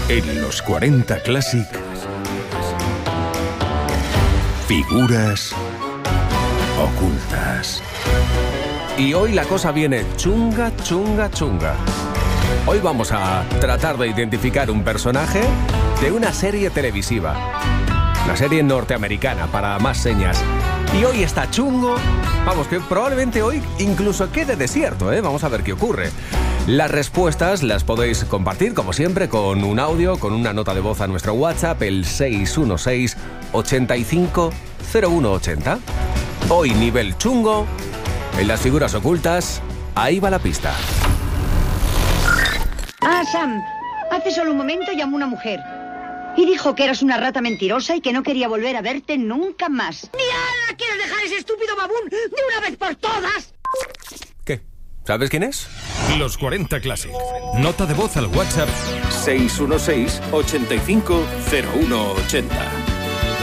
En los 40 Classic, figuras ocultas. Y hoy la cosa viene chunga, chunga, chunga. Hoy vamos a tratar de identificar un personaje de una serie televisiva. Una serie norteamericana, para más señas. Y hoy está chungo. Vamos, que probablemente hoy incluso quede desierto, ¿eh? Vamos a ver qué ocurre. Las respuestas las podéis compartir, como siempre, con un audio, con una nota de voz a nuestro WhatsApp, el 616-850180. Hoy nivel chungo, en las figuras ocultas, ahí va la pista. Ah, Sam, hace solo un momento llamó una mujer y dijo que eras una rata mentirosa y que no quería volver a verte nunca más. ¡Diana! ¿Quieres dejar ese estúpido babún de una vez por todas? ¿Qué? ¿Sabes quién es? Los 40 Classic. Nota de voz al WhatsApp 616-850180.